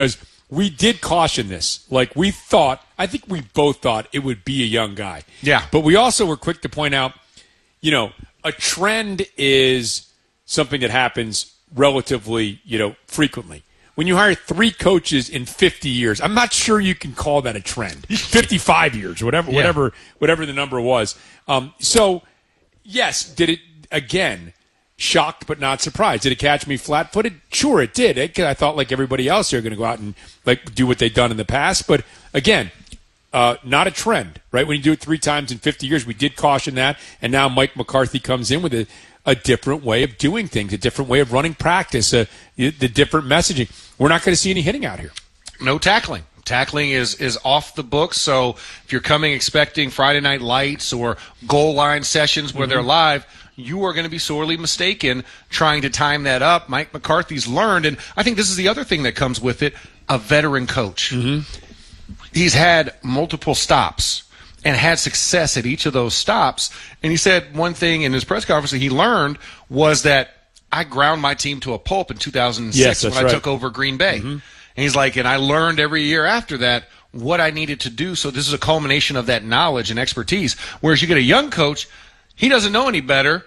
because we did caution this. Like, I think we both thought it would be a young guy. Yeah. But we also were quick to point out, a trend is something that happens relatively, frequently. When you hire 3 coaches in 50 years, I'm not sure you can call that a trend. 55 years, whatever the number was. So, yes, did it, again, shocked but not surprised. Did it catch me flat-footed? Sure, it did. I thought, like everybody else, they're going to go out and do what they've done in the past. But, again, not a trend, right? When you do it 3 times in 50 years, we did caution that. And now Mike McCarthy comes in with a different way of doing things, a different way of running practice, the different messaging. We're not going to see any hitting out here. No tackling. Tackling is off the books, so if you're coming expecting Friday Night Lights or goal line sessions where they're live, you are going to be sorely mistaken trying to time that up. Mike McCarthy's learned, and I think this is the other thing that comes with it, a veteran coach. He's had multiple stops and had success at each of those stops, and he said one thing in his press conference that he learned was that I ground my team to a pulp in 2006 when I took over Green Bay. And he's like, and I learned every year after that what I needed to do. So this is a culmination of that knowledge and expertise. Whereas you get a young coach, he doesn't know any better.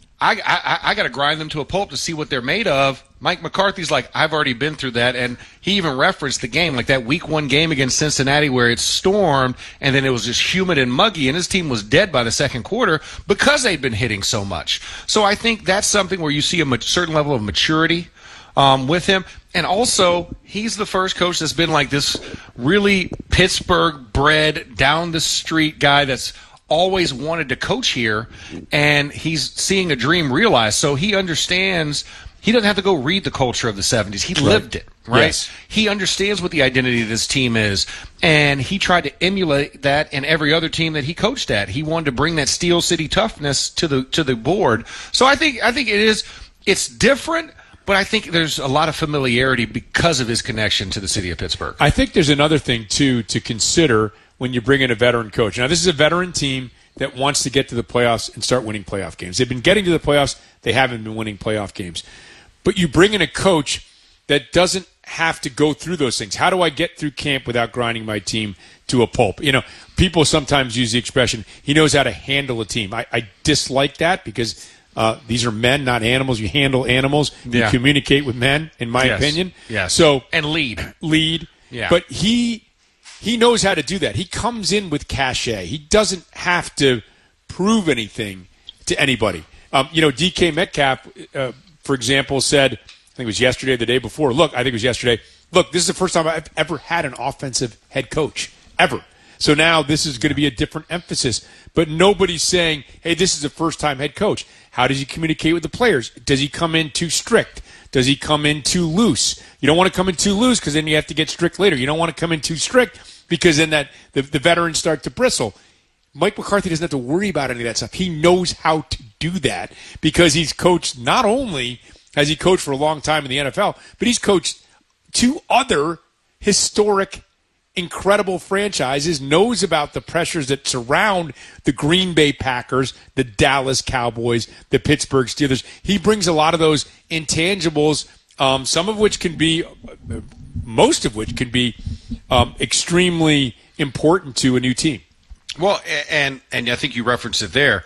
I got to grind them to a pulp to see what they're made of. Mike McCarthy's like, I've already been through that. And he even referenced the game, like that week 1 game against Cincinnati where it stormed and then it was just humid and muggy and his team was dead by the second quarter because they'd been hitting so much. So I think that's something where you see a certain level of maturity with him. And also, he's the first coach that's been like this really Pittsburgh-bred, down-the-street guy that's always wanted to coach here, and he's seeing a dream realized. So he understands he doesn't have to go read the culture of the 70s. He lived it, right? Yes. He understands what the identity of this team is, and he tried to emulate that in every other team that he coached at. He wanted to bring that Steel City toughness to the board. So I think it's different, but I think there's a lot of familiarity because of his connection to the city of Pittsburgh. I think there's another thing, too, to consider when you bring in a veteran coach. Now, this is a veteran team that wants to get to the playoffs and start winning playoff games. They've been getting to the playoffs. They haven't been winning playoff games. But you bring in a coach that doesn't have to go through those things. How do I get through camp without grinding my team to a pulp? People sometimes use the expression, he knows how to handle a team. I dislike that because these are men, not animals. You handle animals. You communicate with men, in my opinion. Yes. So, and lead. Yeah. But he knows how to do that. He comes in with cachet. He doesn't have to prove anything to anybody. DK Metcalf, for example, said, I think it was yesterday or the day before, this is the first time I've ever had an offensive head coach, ever. So now this is going to be a different emphasis. But nobody's saying, hey, this is the first-time head coach. How does he communicate with the players? Does he come in too strict? Does he come in too loose? You don't want to come in too loose because then you have to get strict later. You don't want to come in too strict because then the veterans start to bristle. Mike McCarthy doesn't have to worry about any of that stuff. He knows how to do that because he's coached, not only has he coached for a long time in the NFL, but he's coached 2 other historic, incredible franchises, knows about the pressures that surround the Green Bay Packers, the Dallas Cowboys, the Pittsburgh Steelers. He brings a lot of those intangibles, some of which can be, most of which can be extremely important to a new team. Well, and I think you referenced it there.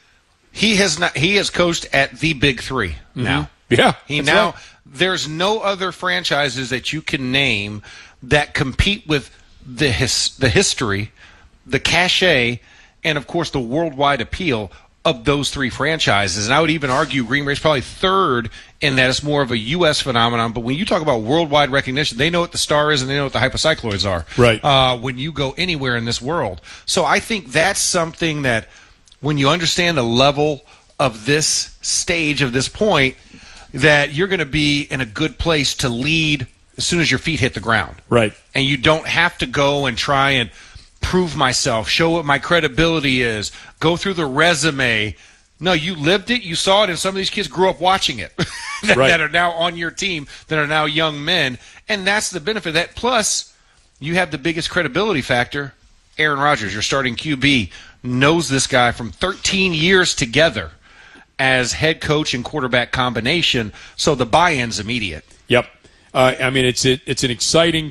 He has coached at the Big Three now. Yeah. Right. There's no other franchises that you can name that compete with the history, the cachet, and of course the worldwide appeal of those 3 franchises. And I would even argue Green Bay's probably third in that it's more of a U.S. phenomenon. But when you talk about worldwide recognition, they know what the Star is and they know what the hypocycloids are. Right. When you go anywhere in this world. So I think that's something that when you understand the level of this stage, of this point, that you're going to be in a good place to lead as soon as your feet hit the ground. Right. And you don't have to go and try and prove myself, show what my credibility is, go through the resume. No, you lived it, you saw it, and some of these kids grew up watching it that are now on your team, that are now young men. And that's the benefit of that. Plus, you have the biggest credibility factor. Aaron Rodgers, your starting QB, knows this guy from 13 years together as head coach and quarterback combination, so the buy-in's immediate. Yep. I mean, it's an exciting